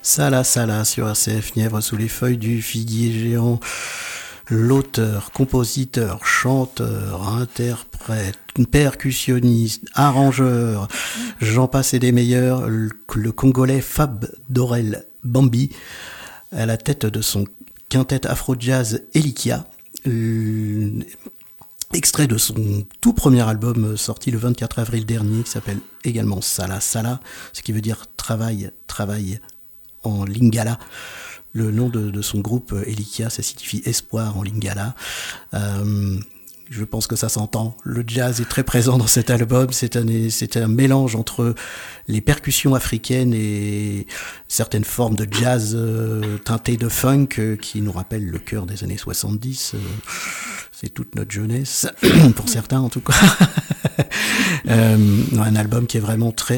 Sala Sala sur RCF Nièvre sous les feuilles du figuier géant. L'auteur, compositeur, chanteur, interprète, percussionniste, arrangeur, j'en passe et des meilleurs, le Congolais Fab Dorel Bambi, à la tête de son quintet afro-jazz Elikia, extrait de son tout premier album sorti le 24 avril dernier, qui s'appelle également Sala Sala, ce qui veut dire travail en lingala. Le nom de son groupe Elikia, ça signifie espoir en lingala. Je pense que ça s'entend. Le jazz est très présent dans cet album. C'est un mélange entre les percussions africaines et certaines formes de jazz teintées de funk qui nous rappellent le cœur des années 70. C'est toute notre jeunesse, pour certains en tout cas. Un album qui est vraiment très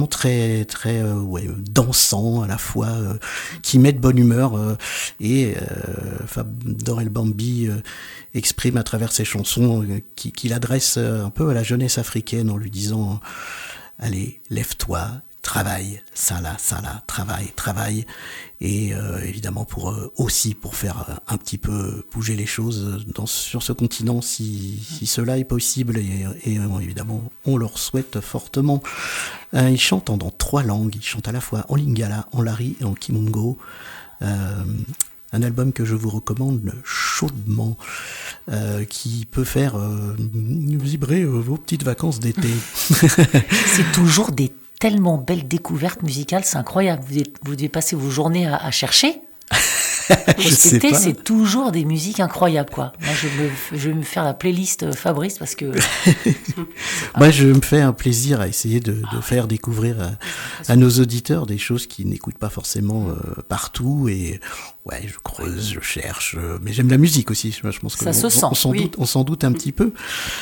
dansant à la fois, qui met de bonne humeur et Fab Dorel Bambi exprime à travers ses chansons qu'il adresse un peu à la jeunesse africaine en lui disant allez, lève-toi, travaille, Sala, travaille. Et évidemment pour faire un petit peu bouger les choses sur ce continent si cela est possible et évidemment on leur souhaite fortement. Ils chantent dans 3 langues, ils chantent à la fois en lingala, en lari et en kimongo. Un album que je vous recommande chaudement, qui peut faire vibrer vos petites vacances d'été. C'est toujours des tellement belles découvertes musicales, c'est incroyable. Vous devez passer vos journées à chercher. Je sais pas. C'est toujours des musiques incroyables, quoi. Moi, je vais me faire la playlist Fabrice parce que. Moi, je me fais un plaisir à essayer de faire découvrir à nos auditeurs des choses qu'ils n'écoutent pas forcément partout. Et ouais, je creuse, je cherche, mais j'aime la musique aussi. Je pense que ça se sent. On s'en doute un petit peu.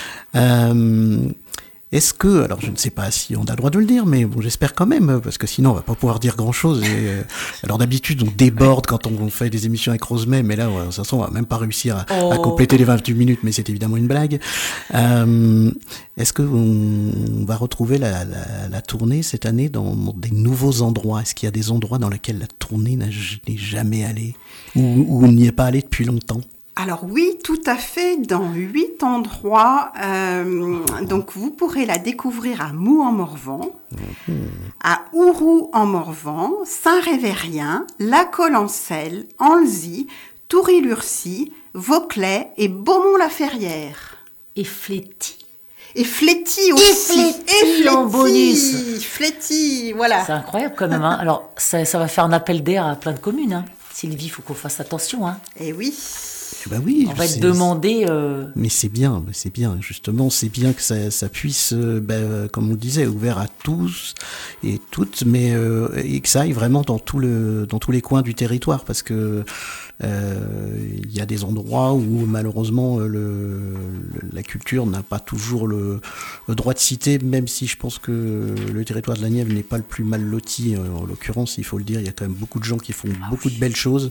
Est-ce que, alors je ne sais pas si on a le droit de le dire, mais bon, j'espère quand même, parce que sinon on va pas pouvoir dire grand-chose. Alors d'habitude on déborde quand on fait des émissions avec Rosemay, mais là, de toute façon, on va même pas réussir à compléter les 28 minutes, mais c'est évidemment une blague. Est-ce que on va retrouver la tournée cette année dans des nouveaux endroits? Est-ce qu'il y a des endroits dans lesquels la tournée n'est jamais allée, ou on n'y est pas allé depuis longtemps? Alors oui, tout à fait, dans 8 endroits. Donc vous pourrez la découvrir à Mou-en-Morvan, à Ourou en Morvan, Saint-Révérien, La Collencelle, Annecy, Toury-Lurcy, Vauclès et Beaumont-la-Ferrière. Et Fléty. Et Fléty aussi. Et Fléty en bonus. Fléty, voilà. C'est incroyable quand même. Hein. Alors ça va faire un appel d'air à plein de communes. Hein. Sylvie, il faut qu'on fasse attention. Hein. Eh oui. Ben oui, on va être demandé. Mais c'est bien, justement, c'est bien que ça puisse, comme on le disait, ouvert à tous et toutes, mais et que ça aille vraiment dans tous les coins du territoire, parce que il y a des endroits où malheureusement la culture n'a pas toujours le droit de citer, même si je pense que le territoire de la Nièvre n'est pas le plus mal loti, en l'occurrence, il faut le dire, il y a quand même beaucoup de gens qui font beaucoup de belles choses.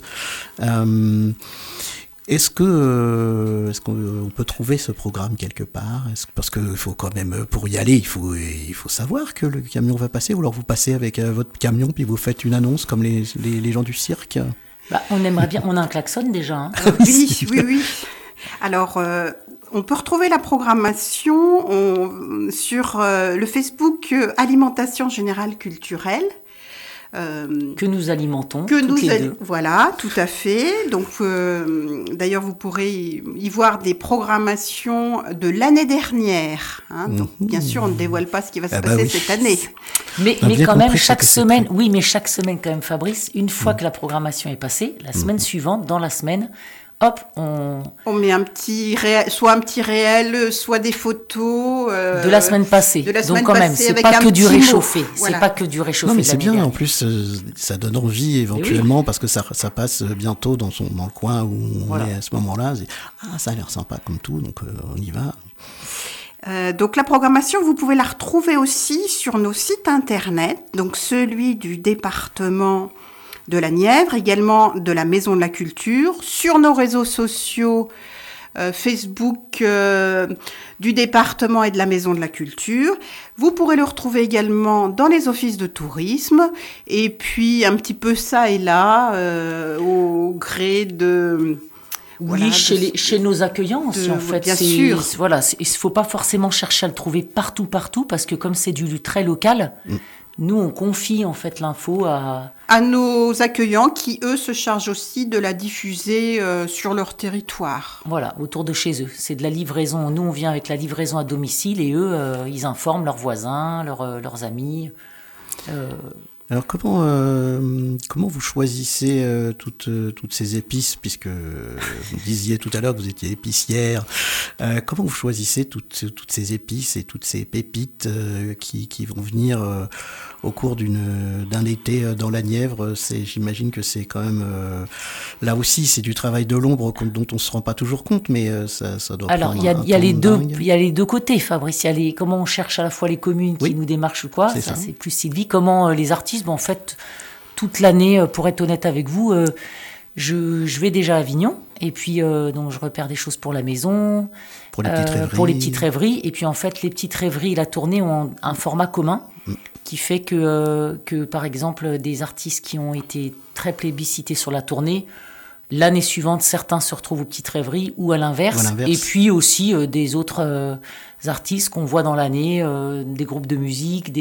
Est-ce qu'on peut trouver ce programme quelque part? Parce que faut quand même, pour y aller, il faut savoir que le camion va passer, ou alors vous passez avec votre camion puis vous faites une annonce comme les gens du cirque. On aimerait bien, on a un klaxon déjà. Hein. Oui. Alors, on peut retrouver la programmation sur le Facebook Alimentation Générale Culturelle. Que nous alimentons toutes les deux. Voilà, tout à fait. Donc, d'ailleurs, vous pourrez y voir des programmations de l'année dernière. Hein. Donc, bien sûr, on ne dévoile pas ce qui va se passer cette année. Mais quand même, chaque semaine, chaque semaine quand même, Fabrice, une fois que la programmation est passée, la semaine suivante, dans la semaine, hop, on met un petit réel, soit des photos de la semaine passée. Donc quand même, c'est pas que du réchauffé. Voilà. C'est pas que du réchauffé. Non, mais c'est bien. Dernière. En plus, ça donne envie éventuellement, parce que ça passe bientôt dans le coin où on est à ce moment-là. Ça a l'air sympa comme tout, donc on y va. Donc la programmation, vous pouvez la retrouver aussi sur nos sites internet, donc celui du département de la Nièvre, également de la Maison de la Culture, sur nos réseaux sociaux Facebook du département et de la Maison de la Culture. Vous pourrez le retrouver également dans les offices de tourisme et puis un petit peu ça et là au gré de... Oui, chez nos accueillants aussi, en fait. Bien sûr. Voilà, il ne faut pas forcément chercher à le trouver partout, parce que comme c'est du très local, nous, on confie en fait l'info à nos accueillants qui, eux, se chargent aussi de la diffuser sur leur territoire. Voilà, autour de chez eux. C'est de la livraison. Nous, on vient avec la livraison à domicile et eux, ils informent leurs voisins, leurs amis. Alors comment vous choisissez toutes ces épices, puisque vous disiez tout à l'heure que vous étiez épicière, comment vous choisissez toutes ces épices et toutes ces pépites qui vont venir au cours d'un été dans la Nièvre? J'imagine que c'est quand même là aussi c'est du travail de l'ombre dont on se rend pas toujours compte, mais ça doit. Alors il y a les deux côtés, Fabrice. Il y a comment on cherche à la fois les communes qui nous démarchent ou quoi. Ça c'est plus Sylvie. Comment les artistes, en fait, toute l'année, pour être honnête avec vous, je vais déjà à Avignon et puis donc je repère des choses pour la maison, pour les petites rêveries. Et puis en fait les petites rêveries et la tournée ont un format commun qui fait que par exemple des artistes qui ont été très plébiscités sur la tournée, l'année suivante certains se retrouvent aux petites rêveries ou à l'inverse. Et puis aussi des autres artistes qu'on voit dans l'année, des groupes de musique,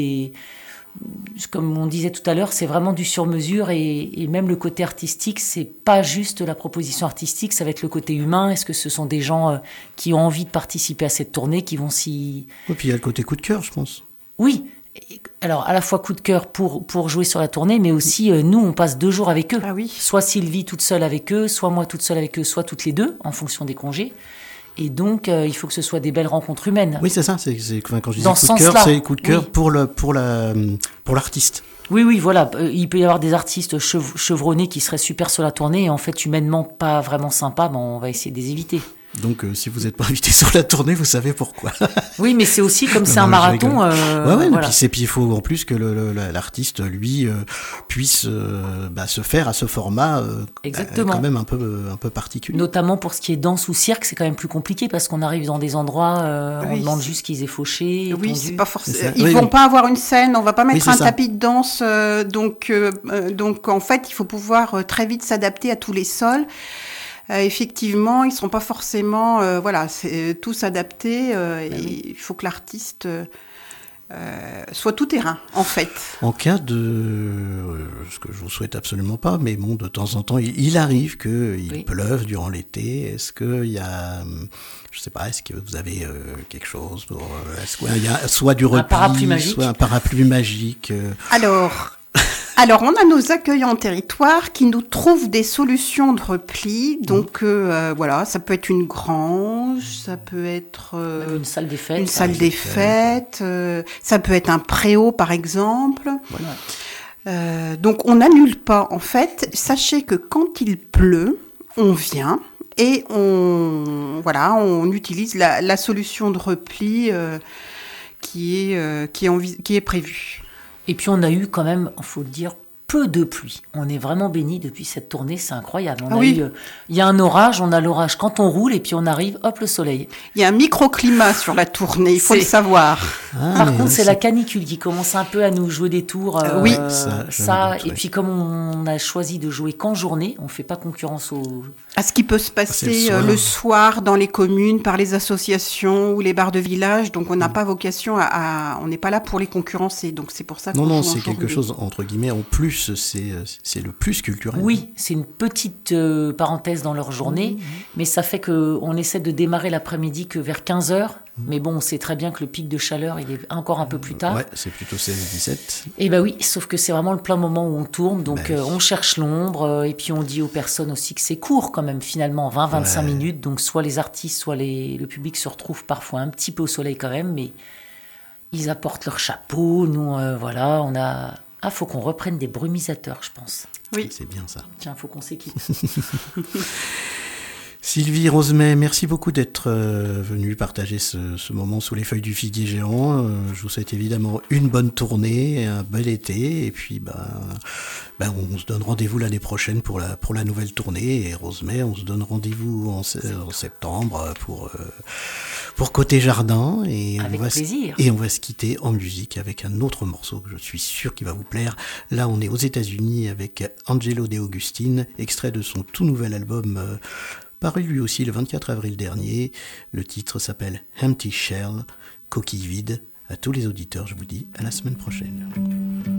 comme on disait tout à l'heure, c'est vraiment du sur-mesure et même le côté artistique, c'est pas juste la proposition artistique, ça va être le côté humain. Est-ce que ce sont des gens qui ont envie de participer à cette tournée, qui vont s'y... Et puis il y a le côté coup de cœur, je pense. Oui, alors à la fois coup de cœur pour jouer sur la tournée, mais aussi nous, on passe 2 jours avec eux. Ah oui. Soit Sylvie toute seule avec eux, soit moi toute seule avec eux, soit toutes les deux, en fonction des congés. Et donc, il faut que ce soit des belles rencontres humaines. Oui, c'est ça. Quand je dis coup de cœur, c'est coup de cœur pour l'artiste. Oui, voilà. Il peut y avoir des artistes chevronnés qui seraient super sur la tournée et en fait, humainement, pas vraiment sympas. On va essayer de les éviter. Donc, si vous n'êtes pas invité sur la tournée, vous savez pourquoi. Oui, mais c'est aussi comme c'est un marathon. Voilà. Puis il faut en plus que l'artiste, lui, puisse se faire à ce format quand même un peu particulier. Notamment pour ce qui est danse ou cirque, c'est quand même plus compliqué parce qu'on arrive dans des endroits, on demande juste qu'ils aient fauché. Oui, c'est pas forcément. Ils vont pas avoir une scène, on va pas mettre un tapis de danse. Donc en fait, il faut pouvoir très vite s'adapter à tous les sols. Effectivement, ils ne sont pas forcément c'est tous adaptés. Il faut que l'artiste soit tout terrain, en fait. En cas de... ce que je ne vous souhaite absolument pas, mais bon, de temps en temps, il arrive qu'il pleuve durant l'été. Est-ce qu'il y a... Je ne sais pas, est-ce que vous avez quelque chose pour... est-ce qu'il y a soit du repli, soit un parapluie magique Alors, on a nos accueillants en territoire qui nous trouvent des solutions de repli. Donc, ça peut être une grange, ça peut être... une salle des fêtes. Ça peut être un préau, par exemple. Voilà. Donc, on n'annule pas. En fait, sachez que quand il pleut, on vient et on utilise la solution de repli qui est prévue. Et puis on a eu quand même, il faut le dire, peu de pluie. On est vraiment bénis depuis cette tournée, c'est incroyable. Il y a un orage, on a l'orage quand on roule et puis on arrive, hop, le soleil. Il y a un microclimat sur la tournée, il faut le savoir. Par contre, c'est la canicule qui commence un peu à nous jouer des tours. Puis comme on a choisi de jouer qu'en journée, on ne fait pas concurrence à ce qui peut se passer le soir dans les communes, par les associations ou les bars de village. Donc on n'a pas vocation on n'est pas là pour les concurrencer. Donc c'est pour ça qu'on Non, c'est quelque chose, entre guillemets, en plus. C'est le plus culturel. Oui, c'est une petite parenthèse dans leur journée, mais ça fait qu'on essaie de démarrer l'après-midi que vers 15h. Mais bon, on sait très bien que le pic de chaleur, il est encore un peu plus tard. Ouais, c'est plutôt 16-17. Et oui, sauf que c'est vraiment le plein moment où on tourne, donc on cherche l'ombre, et puis on dit aux personnes aussi que c'est court quand même, finalement, 20-25 minutes, donc soit les artistes, soit le public se retrouvent parfois un petit peu au soleil quand même, mais ils apportent leur chapeau, nous, on a... faut qu'on reprenne des brumisateurs, je pense. Oui. C'est bien ça. Tiens, faut qu'on s'équipe. Sylvie Rosemet, merci beaucoup d'être venue partager ce moment sous les feuilles du figuier géant. Je vous souhaite évidemment une bonne tournée, un bel été, et puis on se donne rendez-vous l'année prochaine pour la nouvelle tournée. Et Rosemet, on se donne rendez-vous en septembre pour Côté Jardin. Et avec plaisir. Et on va se quitter en musique avec un autre morceau que je suis sûr qu'il va vous plaire. Là, on est aux États-Unis avec Angelo De Augustine, extrait de son tout nouvel album paru lui aussi le 24 avril dernier. Le titre s'appelle Empty Shell, coquille vide. À tous les auditeurs, je vous dis à la semaine prochaine.